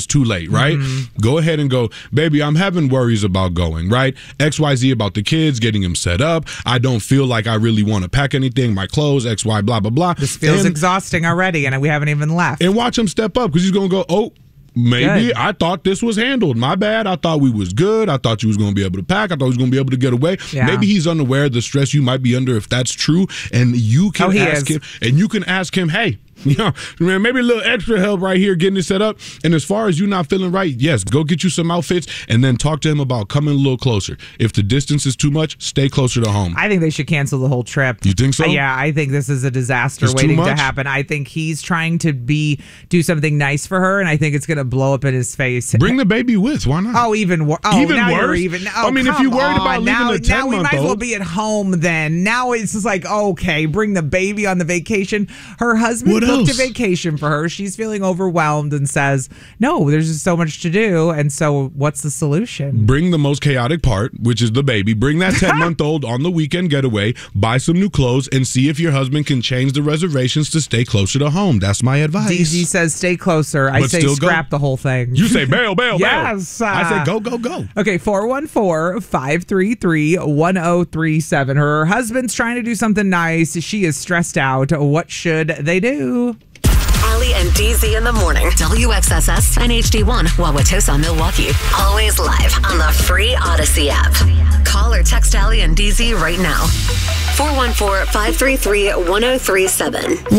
it's too late, right? Go ahead and go, baby, I'm having worries about going, right? XYZ about the kids, getting them set up. I don't feel like I really want to pack anything, my clothes, XY, blah, blah, blah. This feels exhausting already, and we haven't even left. And watch him step up, because he's going to go, oh, maybe good. I thought this was handled. My bad. I thought we was good. I thought you was going to be able to pack. I thought he was going to be able to get away. Yeah. Maybe he's unaware of the stress you might be under if that's true. And you can ask him. And you can ask him, hey, man, maybe a little extra help right here getting it set up. And as far as you not feeling right, yes, go get you some outfits and then talk to him about coming a little closer. If the distance is too much, stay closer to home. I think they should cancel the whole trip. You think so? Yeah, I think this is a disaster waiting to happen. I think he's trying to do something nice for her, and I think it's going to blow up in his face. Bring the baby with. Why not? Oh, even worse. Even worse? If you're worried about leaving a 10-month-old. Now we might as well be at home then. Now it's just like, okay, bring the baby on the vacation. Her husband booked a vacation for her. She's feeling overwhelmed and says, no, there's just so much to do. And so what's the solution? Bring the most chaotic part, which is the baby. Bring that 10-month-old on the weekend getaway, buy some new clothes, and see if your husband can change the reservations to stay closer to home. That's my advice. DG says stay closer. I say scrap the whole thing. You say bail, bail, yes. bail. I say go, go, go. Okay, 414-533-1037. Her husband's trying to do something nice. She is stressed out. What should they do? Allie and DZ in the morning. WXSS and HD1, Wauwatosa, Milwaukee. Always live on the free Odyssey app. Call or text Allie and DZ right now. 414-533-1037.